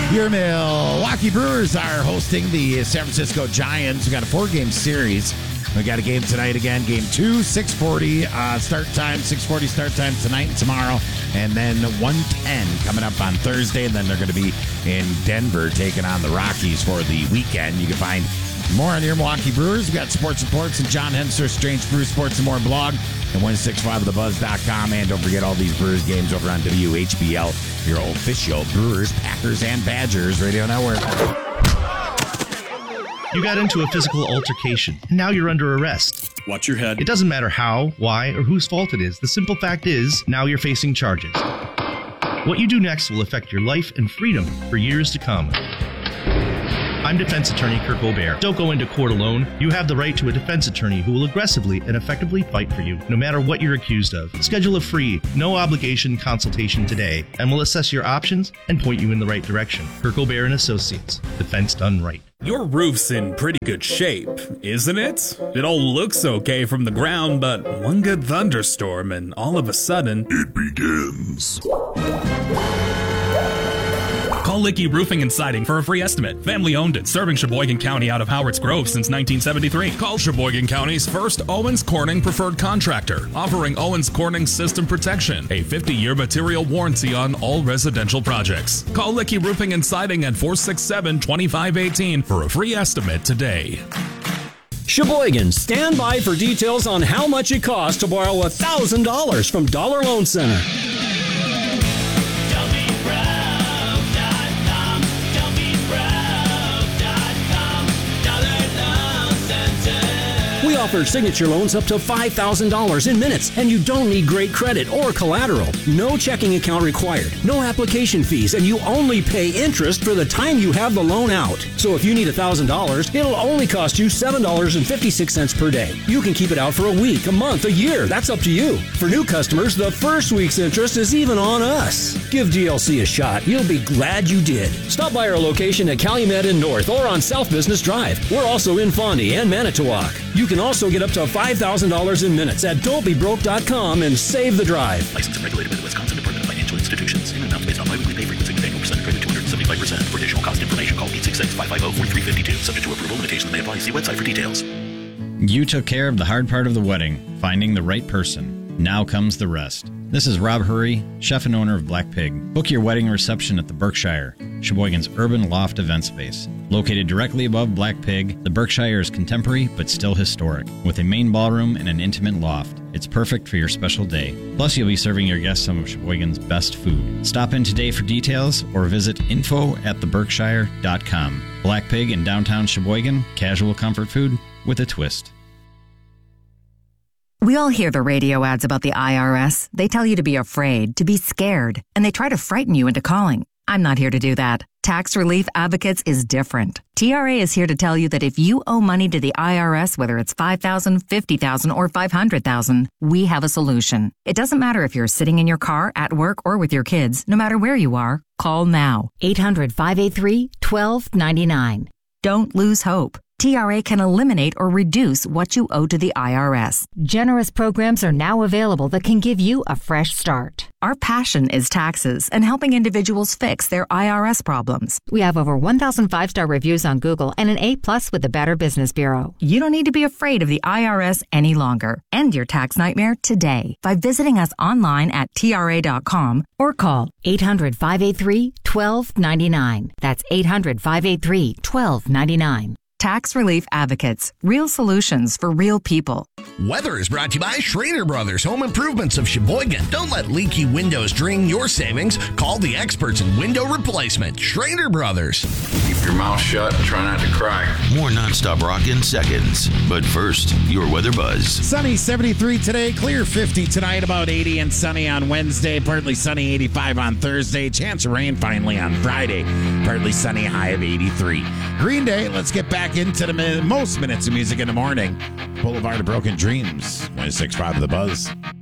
Your Milwaukee Brewers are hosting the San Francisco Giants. We got a 4-game series. We got a game tonight again. Game 2, 6:40 start time. 6:40 start time tonight and tomorrow. And then 1:10 coming up on Thursday. And then they're going to be in Denver taking on the Rockies for the weekend. You can find more on your Milwaukee Brewers. We got sports reports and John Henser, Strange Brew Sports and More blog and 1065thebuzz.com. And don't forget all these Brewers games over on WHBL, your official Brewers, Packers, and Badgers radio network. You got into a physical altercation, and now you're under arrest. Watch your head. It doesn't matter how, why, or whose fault it is. The simple fact is, now you're facing charges. What you do next will affect your life and freedom for years to come. I'm defense attorney Kirk Aubert. Don't go into court alone. You have the right to a defense attorney who will aggressively and effectively fight for you, no matter what you're accused of. Schedule a free, no-obligation consultation today, and we'll assess your options and point you in the right direction. Kirk Aubert & Associates. Defense done right. Your roof's in pretty good shape, isn't it? It all looks okay from the ground, but one good thunderstorm and all of a sudden, it begins. Call Licky Roofing and Siding for a free estimate. Family owned and serving Sheboygan County out of Howards Grove since 1973. Call Sheboygan County's first Owens Corning preferred contractor, offering Owens Corning system protection, a 50-year material warranty on all residential projects. Call Licky Roofing and Siding at 467-2518 for a free estimate today. Sheboygan, stand by for details on how much it costs to borrow $1,000 from Dollar Loan Center. We offer signature loans up to $5,000 in minutes, and you don't need great credit or collateral. No checking account required, no application fees, and you only pay interest for the time you have the loan out. So if you need $1,000, it'll only cost you $7.56 per day. You can keep it out for a week, a month, a year. That's up to you. For new customers, the first week's interest is even on us. Give DLC a shot. You'll be glad you did. Stop by our location at Calumet in North or on South Business Drive. We're also in Fondy and Manitowoc. You can also get up to $5,000 in minutes at don'tbebroke.com and save the drive. Licensed and regulated by the Wisconsin Department of Financial Institutions. In amounts based on biweekly pay frequency with annual percentage rate of 275%. For additional cost information, call 866-550-4352. Subject to approval, limitations may apply. See website for details. You took care of the hard part of the wedding, finding the right person. Now comes the rest. This is Rob Hurry, chef and owner of Black Pig. Book your wedding reception at the Berkshire, Sheboygan's urban loft event space. Located directly above Black Pig, the Berkshire is contemporary but still historic, with a main ballroom and an intimate loft. It's perfect for your special day. Plus, you'll be serving your guests some of Sheboygan's best food. Stop in today for details or visit info@theberkshire.com. Black Pig in downtown Sheboygan, casual comfort food with a twist. We all hear the radio ads about the IRS. They tell you to be afraid, to be scared, and they try to frighten you into calling. I'm not here to do that. Tax Relief Advocates is different. TRA is here to tell you that if you owe money to the IRS, whether it's $5,000, $50,000, or $500,000, we have a solution. It doesn't matter if you're sitting in your car, at work, or with your kids. No matter where you are, call now. 800-583-1299. Don't lose hope. TRA can eliminate or reduce what you owe to the IRS. Generous programs are now available that can give you a fresh start. Our passion is taxes and helping individuals fix their IRS problems. We have over 1,000 5-star reviews on Google and an A+ with the Better Business Bureau. You don't need to be afraid of the IRS any longer. End your tax nightmare today by visiting us online at TRA.com or call 800-583-1299. That's 800-583-1299. Tax Relief Advocates. Real solutions for real people. Weather is brought to you by Schrader Brothers Home Improvements of Sheboygan. Don't let leaky windows drain your savings. Call the experts in window replacement. Schrader Brothers. Keep your mouth shut and try not to cry. More nonstop rock in seconds. But first, your weather buzz. Sunny 73 today, clear 50 tonight, about 80 and sunny on Wednesday, partly sunny 85 on Thursday, chance of rain finally on Friday, partly sunny, high of 83. Green Day, let's get back into the most minutes of music in the morning. Boulevard of Broken Dreams, 106.5 The Buzz.